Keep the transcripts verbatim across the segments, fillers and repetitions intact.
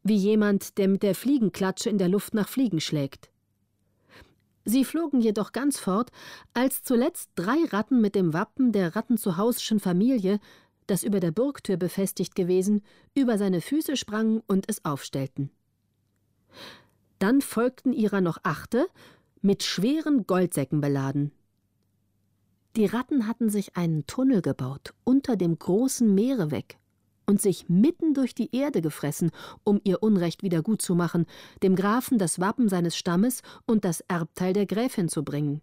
wie jemand, der mit der Fliegenklatsche in der Luft nach Fliegen schlägt. Sie flogen jedoch ganz fort, als zuletzt drei Ratten mit dem Wappen der Rattenzuhauschen Familie, das über der Burgtür befestigt gewesen, über seine Füße sprangen und es aufstellten. Dann folgten ihrer noch achte, mit schweren Goldsäcken beladen. Die Ratten hatten sich einen Tunnel gebaut, unter dem großen Meere weg, und sich mitten durch die Erde gefressen, um ihr Unrecht wieder gutzumachen, dem Grafen das Wappen seines Stammes und das Erbteil der Gräfin zu bringen.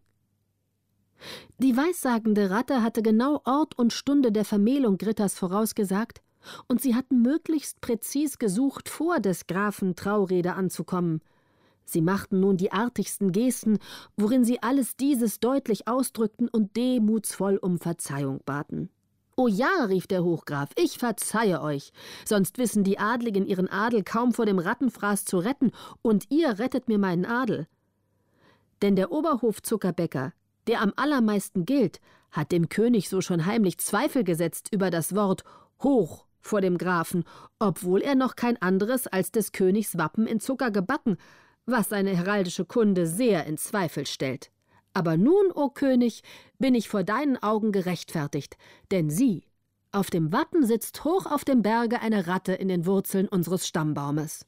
Die weissagende Ratte hatte genau Ort und Stunde der Vermählung Grittas vorausgesagt, und sie hatten möglichst präzis gesucht, vor des Grafen Traurede anzukommen. Sie machten nun die artigsten Gesten, worin sie alles dieses deutlich ausdrückten und demutsvoll um Verzeihung baten. »O ja«, rief der Hochgraf, »ich verzeihe euch, sonst wissen die Adligen ihren Adel kaum vor dem Rattenfraß zu retten, und ihr rettet mir meinen Adel. Denn der Oberhofzuckerbäcker, der am allermeisten gilt, hat dem König so schon heimlich Zweifel gesetzt über das Wort »hoch« vor dem Grafen, obwohl er noch kein anderes als des Königs Wappen in Zucker gebacken, was seine heraldische Kunde sehr in Zweifel stellt. Aber nun, o König, bin ich vor deinen Augen gerechtfertigt, denn sieh, auf dem Wappen sitzt hoch auf dem Berge eine Ratte in den Wurzeln unseres Stammbaumes.«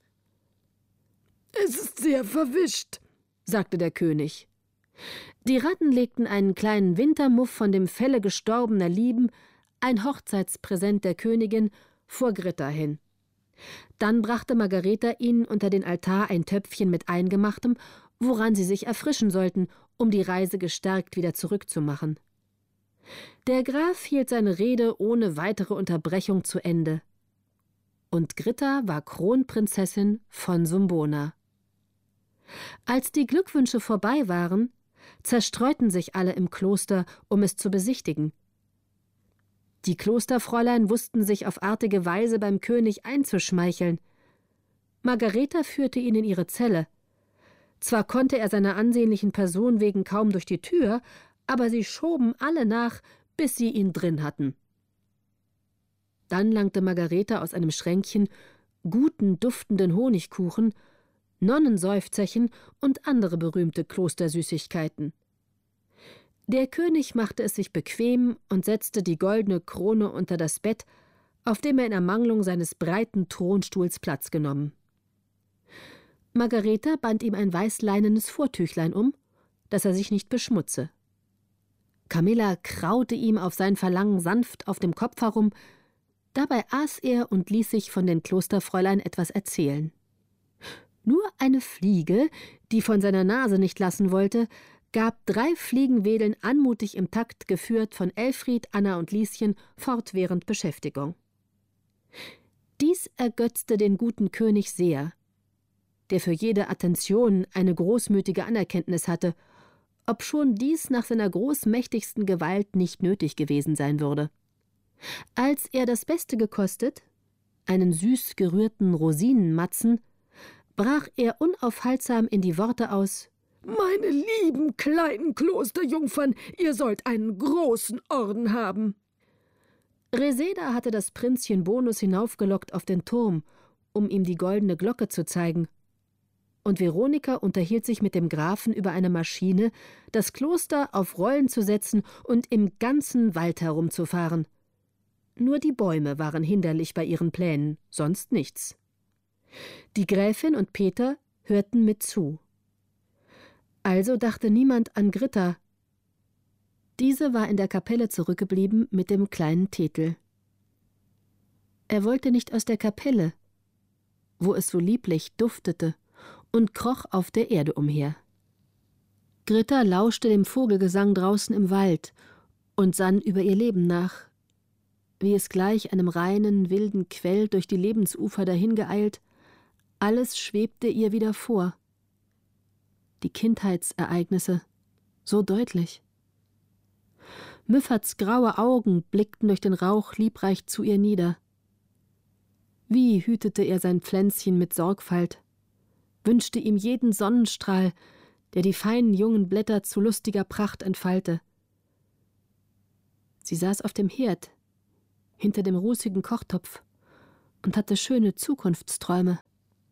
»Es ist sehr verwischt«, sagte der König. Die Ratten legten einen kleinen Wintermuff von dem Felle gestorbener Lieben, ein Hochzeitspräsent der Königin, vor Gritta hin. Dann brachte Margareta ihnen unter den Altar ein Töpfchen mit Eingemachtem, woran sie sich erfrischen sollten, um die Reise gestärkt wieder zurückzumachen. Der Graf hielt seine Rede ohne weitere Unterbrechung zu Ende. Und Gritta war Kronprinzessin von Sumbona. Als die Glückwünsche vorbei waren, zerstreuten sich alle im Kloster, um es zu besichtigen. Die Klosterfräulein wussten sich auf artige Weise beim König einzuschmeicheln. Margareta führte ihn in ihre Zelle. Zwar konnte er seiner ansehnlichen Person wegen kaum durch die Tür, aber sie schoben alle nach, bis sie ihn drin hatten. Dann langte Margareta aus einem Schränkchen guten, duftenden Honigkuchen, Nonnenseufzerchen und andere berühmte Klostersüßigkeiten. Der König machte es sich bequem und setzte die goldene Krone unter das Bett, auf dem er in Ermangelung seines breiten Thronstuhls Platz genommen. Margareta band ihm ein weißleinenes Vortüchlein um, dass er sich nicht beschmutze. Camilla kraute ihm auf sein Verlangen sanft auf dem Kopf herum, dabei aß er und ließ sich von den Klosterfräulein etwas erzählen. Nur eine Fliege, die von seiner Nase nicht lassen wollte, gab drei Fliegenwedeln anmutig im Takt, geführt von Elfried, Anna und Lieschen, fortwährend Beschäftigung. Dies ergötzte den guten König sehr, der für jede Attention eine großmütige Anerkenntnis hatte, obschon dies nach seiner großmächtigsten Gewalt nicht nötig gewesen sein würde. Als er das Beste gekostet, einen süß gerührten Rosinenmatzen, brach er unaufhaltsam in die Worte aus: »Meine lieben kleinen Klosterjungfern, ihr sollt einen großen Orden haben.« Reseda hatte das Prinzchen Bonus hinaufgelockt auf den Turm, um ihm die goldene Glocke zu zeigen, und Veronika unterhielt sich mit dem Grafen über eine Maschine, das Kloster auf Rollen zu setzen und im ganzen Wald herumzufahren. Nur die Bäume waren hinderlich bei ihren Plänen, sonst nichts. Die Gräfin und Peter hörten mit zu. Also dachte niemand an Gritta. Diese war in der Kapelle zurückgeblieben mit dem kleinen Thetel. Er wollte nicht aus der Kapelle, wo es so lieblich duftete, und kroch auf der Erde umher. Gritta lauschte dem Vogelgesang draußen im Wald und sann über ihr Leben nach, wie es gleich einem reinen, wilden Quell durch die Lebensufer dahingeeilt, alles schwebte ihr wieder vor. Die Kindheitsereignisse, so deutlich. Müfferts graue Augen blickten durch den Rauch liebreich zu ihr nieder. Wie hütete er sein Pflänzchen mit Sorgfalt, wünschte ihm jeden Sonnenstrahl, der die feinen jungen Blätter zu lustiger Pracht entfalte. Sie saß auf dem Herd, hinter dem rußigen Kochtopf, und hatte schöne Zukunftsträume.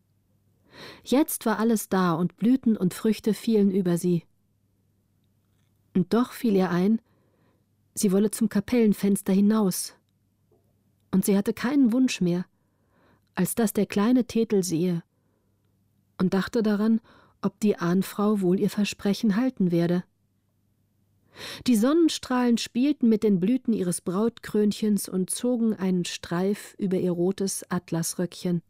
Jetzt war alles da und Blüten und Früchte fielen über sie. Und doch fiel ihr ein, sie wolle zum Kapellenfenster hinaus. Und sie hatte keinen Wunsch mehr, als dass der kleine Thetel sehe, und dachte daran, ob die Ahnfrau wohl ihr Versprechen halten werde. Die Sonnenstrahlen spielten mit den Blüten ihres Brautkrönchens und zogen einen Streif über ihr rotes Atlasröckchen.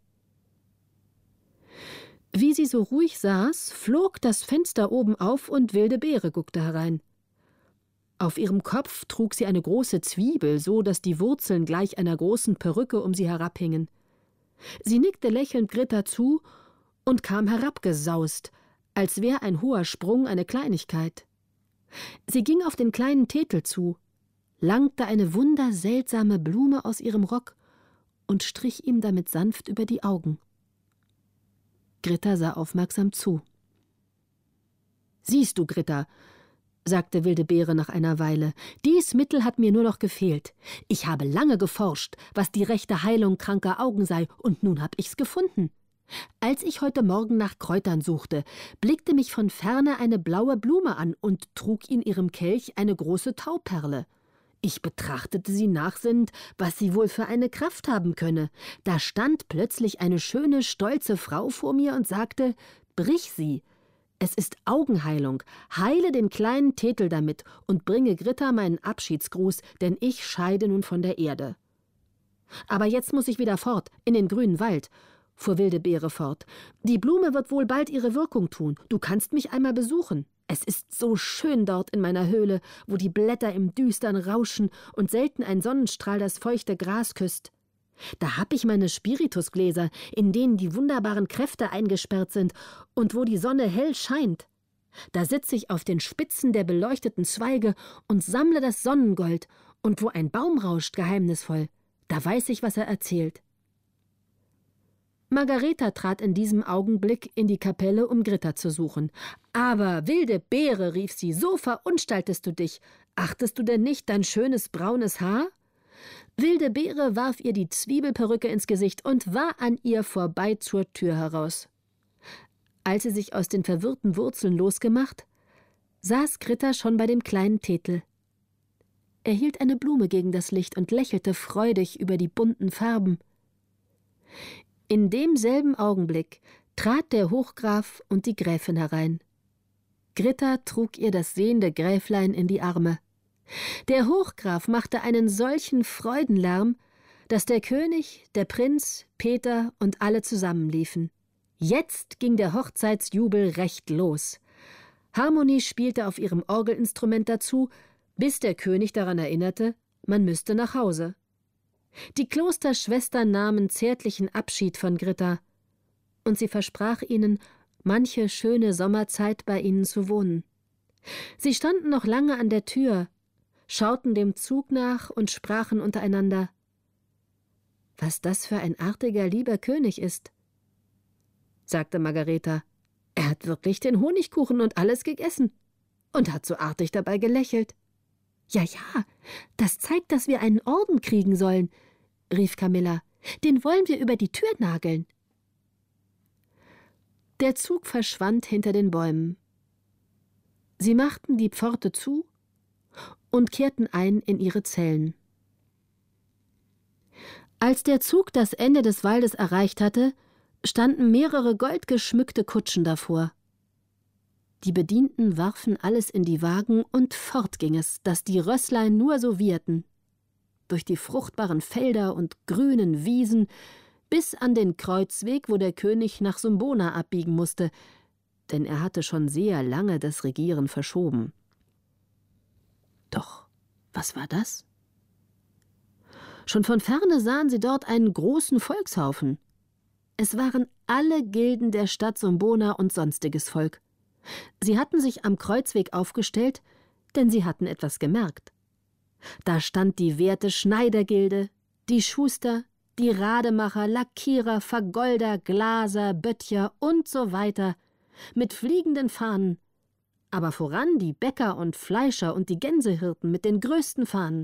Wie sie so ruhig saß, flog das Fenster oben auf und wilde Beere guckte herein. Auf ihrem Kopf trug sie eine große Zwiebel, so dass die Wurzeln gleich einer großen Perücke um sie herabhingen. Sie nickte lächelnd Gritta zu und kam herabgesaust, als wäre ein hoher Sprung eine Kleinigkeit. Sie ging auf den kleinen Thetel zu, langte eine wunderseltsame Blume aus ihrem Rock und strich ihm damit sanft über die Augen. Gritta sah aufmerksam zu. »Siehst du, Gritta«, sagte wilde Beere nach einer Weile, »dies Mittel hat mir nur noch gefehlt. Ich habe lange geforscht, was die rechte Heilung kranker Augen sei, und nun hab ich's gefunden. Als ich heute Morgen nach Kräutern suchte, blickte mich von ferne eine blaue Blume an und trug in ihrem Kelch eine große Tauperle. Ich betrachtete sie nachsinnend, was sie wohl für eine Kraft haben könne. Da stand plötzlich eine schöne, stolze Frau vor mir und sagte, »Brich sie! Es ist Augenheilung. Heile den kleinen Thetel damit und bringe Gritta meinen Abschiedsgruß, denn ich scheide nun von der Erde.« »Aber jetzt muss ich wieder fort, in den grünen Wald«, fuhr wilde Beere fort. »Die Blume wird wohl bald ihre Wirkung tun. Du kannst mich einmal besuchen. Es ist so schön dort in meiner Höhle, wo die Blätter im Düstern rauschen und selten ein Sonnenstrahl das feuchte Gras küsst. Da hab ich meine Spiritusgläser, in denen die wunderbaren Kräfte eingesperrt sind und wo die Sonne hell scheint. Da sitze ich auf den Spitzen der beleuchteten Zweige und sammle das Sonnengold, und wo ein Baum rauscht geheimnisvoll, da weiß ich, was er erzählt.« Margareta trat in diesem Augenblick in die Kapelle, um Gritta zu suchen. »Aber, wilde Beere«, rief sie, »so verunstaltest du dich. Achtest du denn nicht dein schönes braunes Haar?« Wilde Beere warf ihr die Zwiebelperücke ins Gesicht und war an ihr vorbei zur Tür heraus. Als sie sich aus den verwirrten Wurzeln losgemacht, saß Gritta schon bei dem kleinen Thetel. Er hielt eine Blume gegen das Licht und lächelte freudig über die bunten Farben. In demselben Augenblick trat der Hochgraf und die Gräfin herein. Gritta trug ihr das sehende Gräflein in die Arme. Der Hochgraf machte einen solchen Freudenlärm, dass der König, der Prinz, Peter und alle zusammenliefen. Jetzt ging der Hochzeitsjubel recht los. Harmonie spielte auf ihrem Orgelinstrument dazu, bis der König daran erinnerte, man müsste nach Hause. Die Klosterschwestern nahmen zärtlichen Abschied von Gritta, und sie versprach ihnen, manche schöne Sommerzeit bei ihnen zu wohnen. Sie standen noch lange an der Tür, schauten dem Zug nach und sprachen untereinander, »Was das für ein artiger, lieber König ist«, sagte Margareta. »Er hat wirklich den Honigkuchen und alles gegessen und hat so artig dabei gelächelt.« »Ja, ja, das zeigt, dass wir einen Orden kriegen sollen«, rief Camilla. »Den wollen wir über die Tür nageln.« Der Zug verschwand hinter den Bäumen. Sie machten die Pforte zu und kehrten ein in ihre Zellen. Als der Zug das Ende des Waldes erreicht hatte, standen mehrere goldgeschmückte Kutschen davor. Die Bedienten warfen alles in die Wagen, und fort ging es, dass die Rösslein nur so wieherten. Durch die fruchtbaren Felder und grünen Wiesen, bis an den Kreuzweg, wo der König nach Sumbona abbiegen musste, denn er hatte schon sehr lange das Regieren verschoben. Doch was war das? Schon von ferne sahen sie dort einen großen Volkshaufen. Es waren alle Gilden der Stadt Sumbona und sonstiges Volk. Sie hatten sich am Kreuzweg aufgestellt, denn sie hatten etwas gemerkt. Da stand die werte Schneidergilde, die Schuster, die Rademacher, Lackierer, Vergolder, Glaser, Böttcher und so weiter, mit fliegenden Fahnen, aber voran die Bäcker und Fleischer und die Gänsehirten mit den größten Fahnen.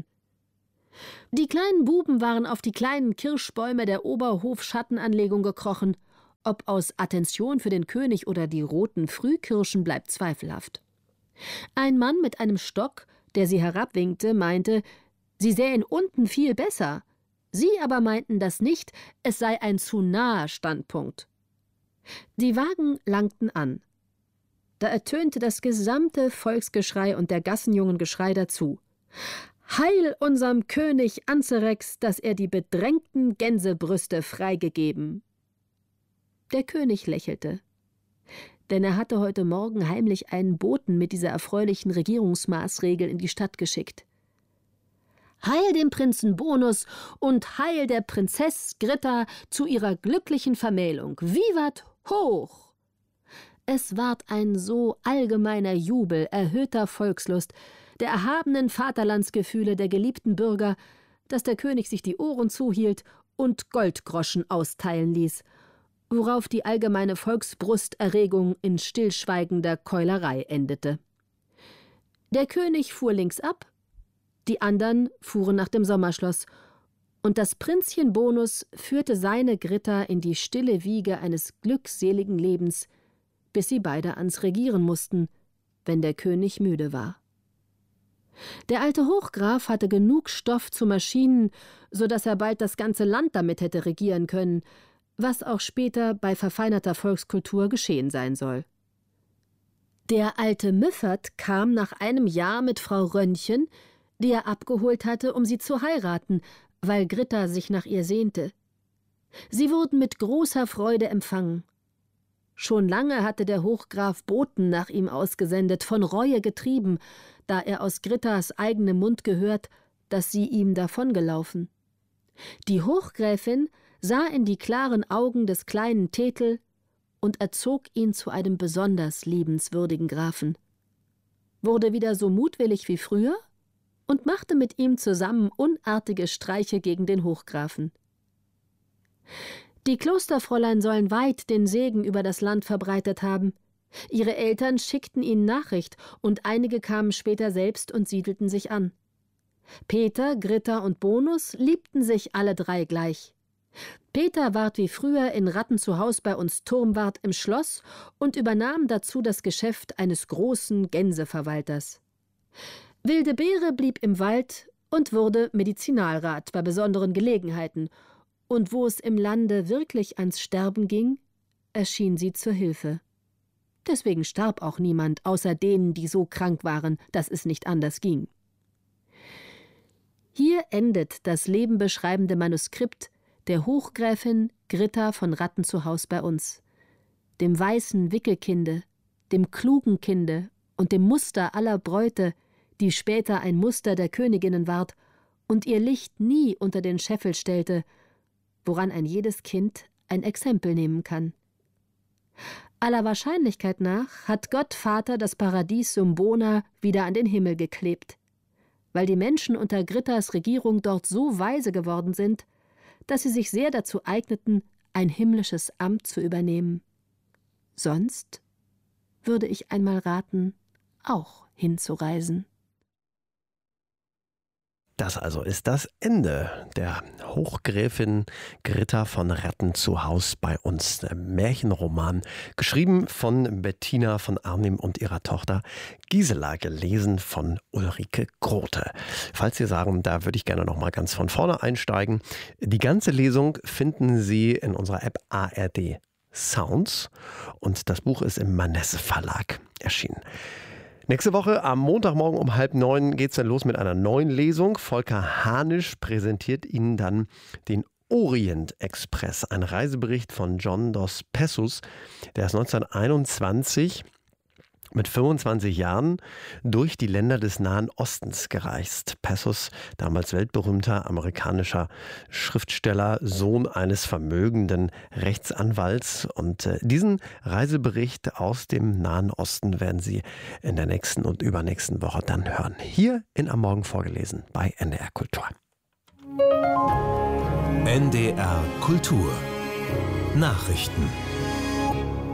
Die kleinen Buben waren auf die kleinen Kirschbäume der Oberhofschattenanlegung gekrochen, ob aus Attention für den König oder die roten Frühkirschen, bleibt zweifelhaft. Ein Mann mit einem Stock, der sie herabwinkte, meinte, sie sähen unten viel besser. Sie aber meinten das nicht, es sei ein zu naher Standpunkt. Die Wagen langten an. Da ertönte das gesamte Volksgeschrei und der Gassenjungengeschrei dazu. »Heil unserem König Anzerex, dass er die bedrängten Gänsebrüste freigegeben!« Der König lächelte, denn er hatte heute Morgen heimlich einen Boten mit dieser erfreulichen Regierungsmaßregel in die Stadt geschickt. »Heil dem Prinzen Bonus und heil der Prinzess Gritta zu ihrer glücklichen Vermählung! Vivat hoch!« Es ward ein so allgemeiner Jubel erhöhter Volkslust, der erhabenen Vaterlandsgefühle der geliebten Bürger, dass der König sich die Ohren zuhielt und Goldgroschen austeilen ließ, worauf die allgemeine Volksbrusterregung in stillschweigender Keulerei endete. Der König fuhr links ab, die andern fuhren nach dem Sommerschloss, und das Prinzchen Bonus führte seine Gritta in die stille Wiege eines glückseligen Lebens, bis sie beide ans Regieren mussten, wenn der König müde war. Der alte Hochgraf hatte genug Stoff zu Maschinen, so dass er bald das ganze Land damit hätte regieren können, was auch später bei verfeinerter Volkskultur geschehen sein soll. Der alte Müffert kam nach einem Jahr mit Frau Rönnchen, die er abgeholt hatte, um sie zu heiraten, weil Gritta sich nach ihr sehnte. Sie wurden mit großer Freude empfangen. Schon lange hatte der Hochgraf Boten nach ihm ausgesendet, von Reue getrieben, da er aus Grittas eigenem Mund gehört, dass sie ihm davongelaufen. Die Hochgräfin sah in die klaren Augen des kleinen Thetel und erzog ihn zu einem besonders liebenswürdigen Grafen, wurde wieder so mutwillig wie früher und machte mit ihm zusammen unartige Streiche gegen den Hochgrafen. Die Klosterfräulein sollen weit den Segen über das Land verbreitet haben. Ihre Eltern schickten ihnen Nachricht, und einige kamen später selbst und siedelten sich an. Peter, Gritta und Bonus liebten sich alle drei gleich. Peter ward wie früher in Ratten zu Haus bei uns Turmwart im Schloss und übernahm dazu das Geschäft eines großen Gänseverwalters. Wilde Beere blieb im Wald und wurde Medizinalrat bei besonderen Gelegenheiten, und wo es im Lande wirklich ans Sterben ging, erschien sie zur Hilfe. Deswegen starb auch niemand, außer denen, die so krank waren, dass es nicht anders ging. Hier endet das lebenbeschreibende Manuskript der Hochgräfin Gritta von Ratten zu Haus bei uns, dem weißen Wickelkinde, dem klugen Kinde und dem Muster aller Bräute, die später ein Muster der Königinnen ward und ihr Licht nie unter den Scheffel stellte, woran ein jedes Kind ein Exempel nehmen kann. Aller Wahrscheinlichkeit nach hat Gott Vater das Paradies Sumbona wieder an den Himmel geklebt, weil die Menschen unter Grittas Regierung dort so weise geworden sind, dass sie sich sehr dazu eigneten, ein himmlisches Amt zu übernehmen. Sonst würde ich einmal raten, auch hinzureisen. Das also ist das Ende der Hochgräfin Gritta von Ratten zu Haus bei uns. Der Märchenroman, geschrieben von Bettina von Arnim und ihrer Tochter Gisela, gelesen von Ulrike Grote. Falls Sie sagen, da würde ich gerne noch mal ganz von vorne einsteigen. Die ganze Lesung finden Sie in unserer App A R D Sounds und das Buch ist im Manesse Verlag erschienen. Nächste Woche am Montagmorgen um halb neun geht es dann los mit einer neuen Lesung. Volker Hanisch präsentiert Ihnen dann den Orient-Express, ein Reisebericht von John dos Passos. Der ist neunzehnhunderteinundzwanzig mit fünfundzwanzig Jahren durch die Länder des Nahen Ostens gereist. Passos, damals weltberühmter amerikanischer Schriftsteller, Sohn eines vermögenden Rechtsanwalts. Und äh, diesen Reisebericht aus dem Nahen Osten werden Sie in der nächsten und übernächsten Woche dann hören. Hier in Am Morgen vorgelesen bei N D R Kultur. N D R Kultur Nachrichten.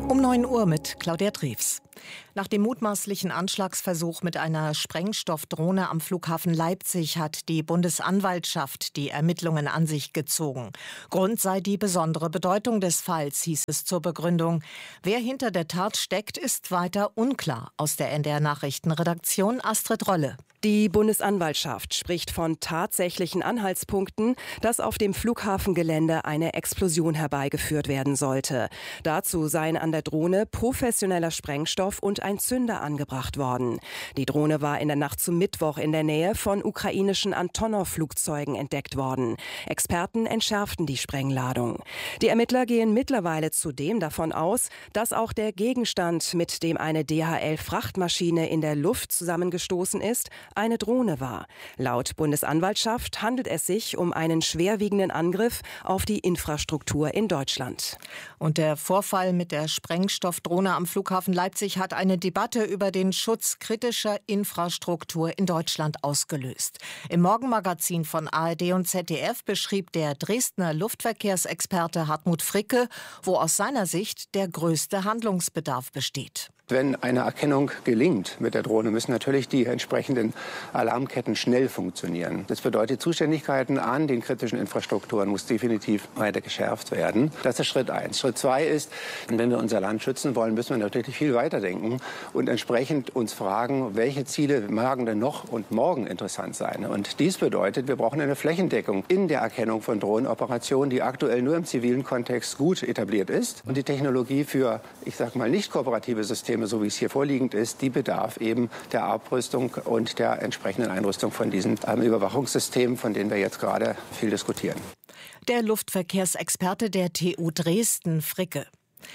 Um neun Uhr mit Claudia Drews. Nach dem mutmaßlichen Anschlagsversuch mit einer Sprengstoffdrohne am Flughafen Leipzig hat die Bundesanwaltschaft die Ermittlungen an sich gezogen. Grund sei die besondere Bedeutung des Falls, hieß es zur Begründung. Wer hinter der Tat steckt, ist weiter unklar. Aus der N D R-Nachrichtenredaktion Astrid Rolle. Die Bundesanwaltschaft spricht von tatsächlichen Anhaltspunkten, dass auf dem Flughafengelände eine Explosion herbeigeführt werden sollte. Dazu seien an der Drohne professioneller Sprengstoff und ein Zünder angebracht worden. Die Drohne war in der Nacht zum Mittwoch in der Nähe von ukrainischen Antonov-Flugzeugen entdeckt worden. Experten entschärften die Sprengladung. Die Ermittler gehen mittlerweile zudem davon aus, dass auch der Gegenstand, mit dem eine D H L-Frachtmaschine in der Luft zusammengestoßen ist, eine Drohne war. Laut Bundesanwaltschaft handelt es sich um einen schwerwiegenden Angriff auf die Infrastruktur in Deutschland. Und der Vorfall mit der Sprengstoffdrohne am Flughafen Leipzig hat eine Debatte über den Schutz kritischer Infrastruktur in Deutschland ausgelöst. Im Morgenmagazin von A R D und Z D F beschrieb der Dresdner Luftverkehrsexperte Hartmut Fricke, wo aus seiner Sicht der größte Handlungsbedarf besteht. Wenn eine Erkennung gelingt mit der Drohne, müssen natürlich die entsprechenden Alarmketten schnell funktionieren. Das bedeutet, Zuständigkeiten an den kritischen Infrastrukturen muss definitiv weiter geschärft werden. Das ist Schritt eins. Schritt zwei ist, wenn wir unser Land schützen wollen, müssen wir natürlich viel weiterdenken und entsprechend uns fragen, welche Ziele mögen denn noch und morgen interessant sein. Und dies bedeutet, wir brauchen eine Flächendeckung in der Erkennung von Drohnenoperationen, die aktuell nur im zivilen Kontext gut etabliert ist. Und die Technologie für, ich sag mal, nicht kooperative Systeme, so wie es hier vorliegend ist, die bedarf eben der Abrüstung und der entsprechenden Einrüstung von diesen ähm, Überwachungssystemen, von denen wir jetzt gerade viel diskutieren. Der Luftverkehrsexperte der T U Dresden, Fricke.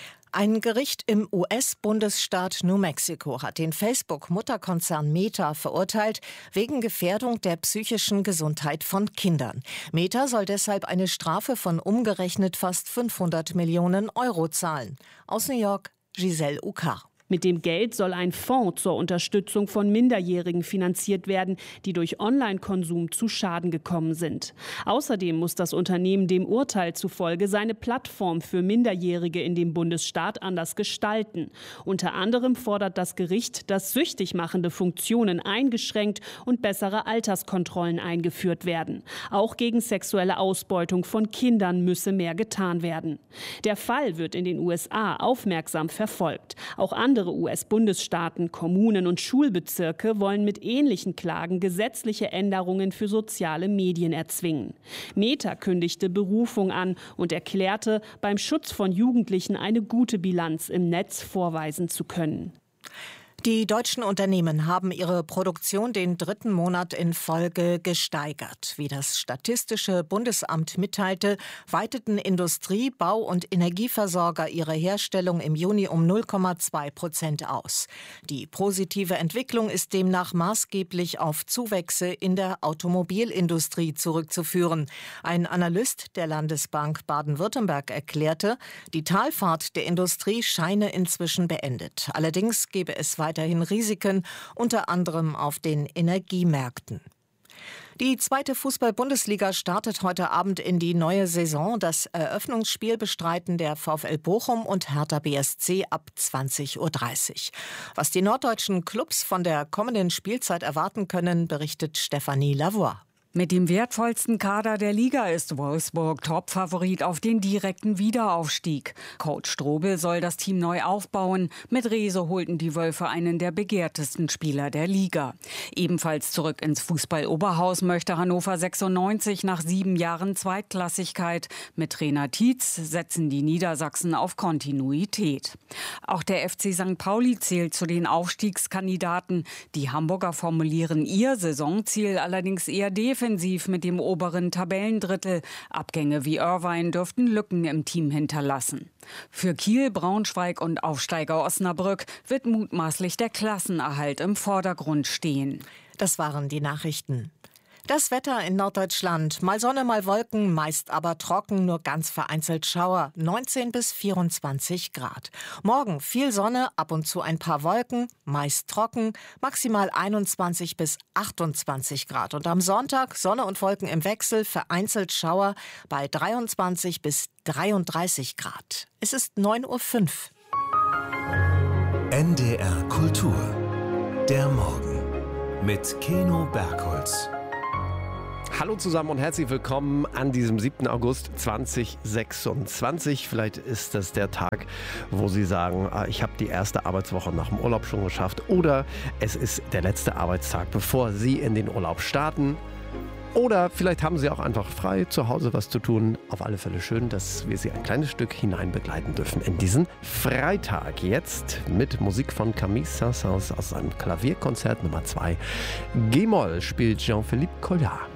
Ein Gericht im U S-Bundesstaat New Mexico hat den Facebook-Mutterkonzern Meta verurteilt wegen Gefährdung der psychischen Gesundheit von Kindern. Meta soll deshalb eine Strafe von umgerechnet fast fünfhundert Millionen Euro zahlen. Aus New York, Giselle Ukar. Mit dem Geld soll ein Fonds zur Unterstützung von Minderjährigen finanziert werden, die durch Online-Konsum zu Schaden gekommen sind. Außerdem muss das Unternehmen dem Urteil zufolge seine Plattform für Minderjährige in dem Bundesstaat anders gestalten. Unter anderem fordert das Gericht, dass süchtig machende Funktionen eingeschränkt und bessere Alterskontrollen eingeführt werden. Auch gegen sexuelle Ausbeutung von Kindern müsse mehr getan werden. Der Fall wird in den U S A aufmerksam verfolgt. Auch andere Andere U S-Bundesstaaten, Kommunen und Schulbezirke wollen mit ähnlichen Klagen gesetzliche Änderungen für soziale Medien erzwingen. Meta kündigte Berufung an und erklärte, beim Schutz von Jugendlichen eine gute Bilanz im Netz vorweisen zu können. Die deutschen Unternehmen haben ihre Produktion den dritten Monat in Folge gesteigert. Wie das Statistische Bundesamt mitteilte, weiteten Industrie-, Bau- und Energieversorger ihre Herstellung im Juni um null Komma zwei Prozent aus. Die positive Entwicklung ist demnach maßgeblich auf Zuwächse in der Automobilindustrie zurückzuführen. Ein Analyst der Landesbank Baden-Württemberg erklärte, die Talfahrt der Industrie scheine inzwischen beendet. Allerdings gebe es weiter weiterhin Risiken, unter anderem auf den Energiemärkten. Die zweite Fußball-Bundesliga startet heute Abend in die neue Saison. Das Eröffnungsspiel bestreiten der VfL Bochum und Hertha B S C ab zwanzig Uhr dreißig. Was die norddeutschen Clubs von der kommenden Spielzeit erwarten können, berichtet Stefanie Lavoie. Mit dem wertvollsten Kader der Liga ist Wolfsburg Topfavorit auf den direkten Wiederaufstieg. Coach Strobel soll das Team neu aufbauen. Mit Rehse holten die Wölfe einen der begehrtesten Spieler der Liga. Ebenfalls zurück ins Fußball-Oberhaus möchte Hannover sechsundneunzig nach sieben Jahren Zweitklassigkeit. Mit Trainer Tietz setzen die Niedersachsen auf Kontinuität. Auch der F C Sankt Pauli zählt zu den Aufstiegskandidaten. Die Hamburger formulieren ihr Saisonziel allerdings eher defensiv. Defensiv mit dem oberen Tabellendrittel. Abgänge wie Irvine dürften Lücken im Team hinterlassen. Für Kiel, Braunschweig und Aufsteiger Osnabrück wird mutmaßlich der Klassenerhalt im Vordergrund stehen. Das waren die Nachrichten. Das Wetter in Norddeutschland. Mal Sonne, mal Wolken, meist aber trocken, nur ganz vereinzelt Schauer. neunzehn bis vierundzwanzig Grad. Morgen viel Sonne, ab und zu ein paar Wolken, meist trocken, maximal einundzwanzig bis achtundzwanzig Grad. Und am Sonntag Sonne und Wolken im Wechsel, vereinzelt Schauer bei dreiundzwanzig bis dreiunddreißig Grad. Es ist neun Uhr fünf. N D R Kultur. Der Morgen mit Keno Bergholz. Hallo zusammen und herzlich willkommen an diesem siebten August zweitausendsechsundzwanzig. Vielleicht ist das der Tag, wo Sie sagen, ich habe die erste Arbeitswoche nach dem Urlaub schon geschafft. Oder es ist der letzte Arbeitstag, bevor Sie in den Urlaub starten. Oder vielleicht haben Sie auch einfach frei zu Hause was zu tun. Auf alle Fälle schön, dass wir Sie ein kleines Stück hinein begleiten dürfen in diesen Freitag. Jetzt mit Musik von Camille Saint-Saëns aus seinem Klavierkonzert Nummer zwei. G-Moll spielt Jean-Philippe Collard.